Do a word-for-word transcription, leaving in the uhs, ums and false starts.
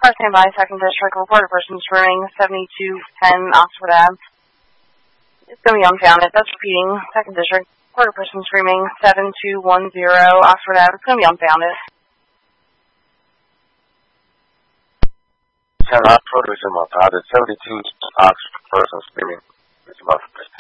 Car standby, second district, report a person screwing seventy-two ten Oxford Ave. It's going to be unfounded. That's repeating. Second district, report a person screaming seven two one zero Oxford Ave. It's going to be unfounded. ten Oxford is in my pod. It's seventy-two Oxford person screaming. It's about